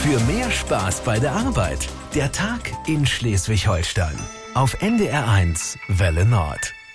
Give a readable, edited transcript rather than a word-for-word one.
Für mehr Spaß bei der Arbeit. Der Tag in Schleswig-Holstein. Auf NDR1 Welle Nord.